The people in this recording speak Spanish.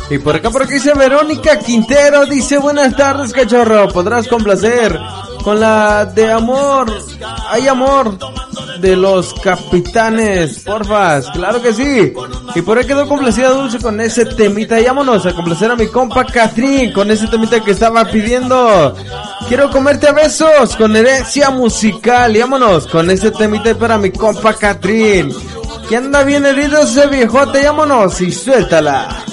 Y por acá dice Verónica Quintero, dice buenas tardes cachorro, podrás complacer con la de amor, hay amor de los Capitanes, porfas, claro que sí. Y por ahí quedó complacida Dulce con ese temita, y vámonos a complacer a mi compa Catrín con ese temita que estaba pidiendo. Quiero comerte a besos con Herencia Musical, y vámonos con ese temita para mi compa Catrín, que anda bien herido ese viejote, y vámonos y suéltala.